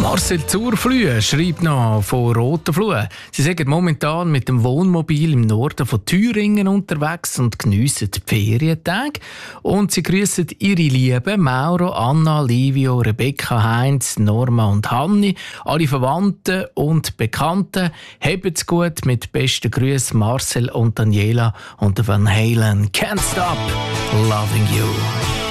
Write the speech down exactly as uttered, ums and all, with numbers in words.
Marcel Zurflüh schreibt noch von Rotenfluh. Sie sind momentan mit dem Wohnmobil im Norden von Thüringen unterwegs und geniessen die Ferientage. Und sie grüßen ihre Lieben Mauro, Anna, Livio, Rebecca, Heinz, Norma und Hanni, alle Verwandten und Bekannten. Habt's gut, mit besten Grüßen Marcel und Daniela und Van Halen. Can't stop loving you.